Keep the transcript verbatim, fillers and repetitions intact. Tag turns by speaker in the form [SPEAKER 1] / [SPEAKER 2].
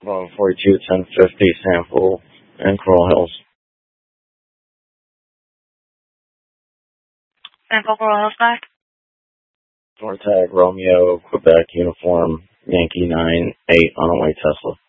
[SPEAKER 1] Well, forty-two ten fifty sample in Coral Hills.
[SPEAKER 2] Sample Coral Hills back.
[SPEAKER 1] Four tag Romeo Quebec uniform Yankee nine eight on a white Tesla.